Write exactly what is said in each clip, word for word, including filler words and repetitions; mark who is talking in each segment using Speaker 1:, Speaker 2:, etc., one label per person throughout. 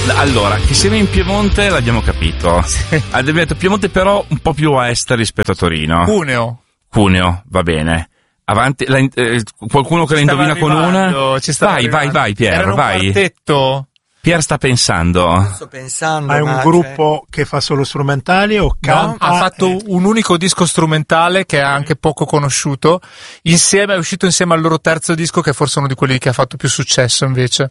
Speaker 1: Allora, che siamo in Piemonte l'abbiamo capito. Sì. Abbiamo detto Piemonte però un po' più a est rispetto a Torino.
Speaker 2: Cuneo.
Speaker 1: Cuneo, va bene. Avanti, la, eh, qualcuno che la indovina con una?
Speaker 2: Ci
Speaker 1: vai,
Speaker 2: arrivando.
Speaker 1: vai, vai, Pier,
Speaker 2: Era un
Speaker 1: vai.
Speaker 2: quartetto.
Speaker 1: Pier sta pensando.
Speaker 3: Sto pensando.
Speaker 4: Ma è un gruppo che fa solo strumentali o canta?
Speaker 2: No, ha fatto
Speaker 4: e...
Speaker 2: un unico disco strumentale che è anche poco conosciuto. Insieme è uscito insieme al loro terzo disco, che è forse uno di quelli che ha fatto più successo invece.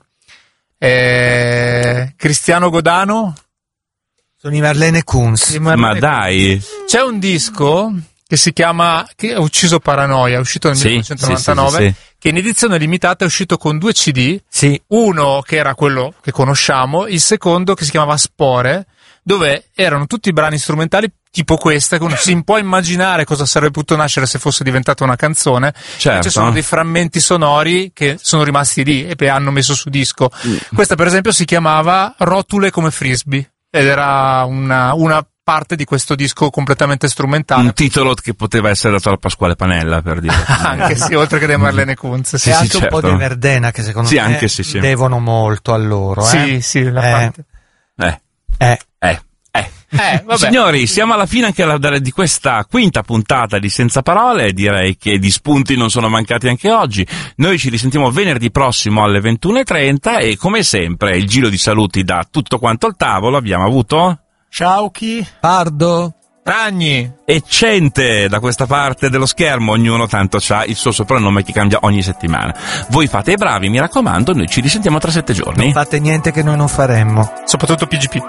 Speaker 2: Eh, Cristiano Godano.
Speaker 3: Sono i Marlene Kunz.
Speaker 2: I Marlene
Speaker 1: Ma dai.
Speaker 2: C'è un disco che si chiama che ha ucciso Paranoia, è uscito nel
Speaker 1: sì,
Speaker 2: millenovecentonovantanove,
Speaker 1: sì, sì, sì.
Speaker 2: che in edizione limitata è uscito con due C D,
Speaker 3: sì.
Speaker 2: Uno che era quello che conosciamo, il secondo che si chiamava Spore, dove erano tutti brani strumentali tipo questa, che uno si può immaginare cosa sarebbe potuto nascere se fosse diventata una canzone.
Speaker 1: Certo.
Speaker 2: Ci sono dei frammenti sonori che sono rimasti lì e poi hanno messo su disco. Mm. Questa per esempio si chiamava Rotule come frisbee ed era una, una parte di questo disco completamente strumentale.
Speaker 1: Un titolo che poteva essere dato al Pasquale Panella, per dire.
Speaker 2: Anche sì, oltre che dei Marlene Kunz.
Speaker 1: Sì,
Speaker 3: e
Speaker 1: sì,
Speaker 3: anche
Speaker 1: certo.
Speaker 3: un po' di Verdena che secondo
Speaker 1: sì,
Speaker 3: me
Speaker 1: anche, sì, sì.
Speaker 3: devono molto a loro.
Speaker 2: Sì,
Speaker 3: eh?
Speaker 2: sì, la
Speaker 3: eh.
Speaker 2: parte.
Speaker 1: Eh.
Speaker 3: Eh.
Speaker 1: Eh. Eh.
Speaker 2: Eh, vabbè.
Speaker 1: Signori, siamo alla fine anche alla, di questa quinta puntata di Senza Parole. Direi che di spunti non sono mancati anche oggi. Noi ci risentiamo venerdì prossimo alle ventuno e trenta e come sempre il giro di saluti da tutto quanto il tavolo. Abbiamo avuto
Speaker 4: Ciao chi?
Speaker 3: Pardo.
Speaker 2: Ragni
Speaker 1: e Cente da questa parte dello schermo. Ognuno tanto ha il suo soprannome che cambia ogni settimana. Voi fate i bravi, mi raccomando. Noi ci risentiamo tra sette giorni.
Speaker 3: Non fate niente che noi non faremmo.
Speaker 2: Soprattutto P G P.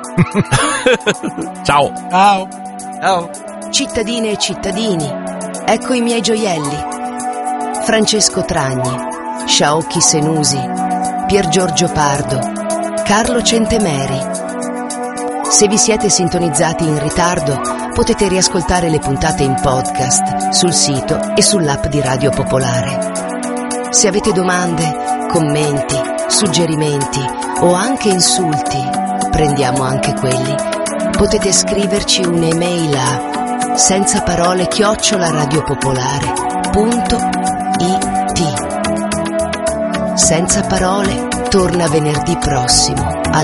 Speaker 1: Ciao.
Speaker 4: Ciao.
Speaker 3: Ciao.
Speaker 5: Cittadine e cittadini, ecco i miei gioielli. Francesco Tragni, Sciaocchi Senusi, Pier Giorgio Pardo, Carlo Centemeri. Se vi siete sintonizzati in ritardo, potete riascoltare le puntate in podcast sul sito e sull'app di Radio Popolare. Se avete domande, commenti, suggerimenti o anche insulti, prendiamo anche quelli. Potete scriverci un'email a senza parole chiocciola radiopopolare punto it. Senza Parole torna venerdì prossimo.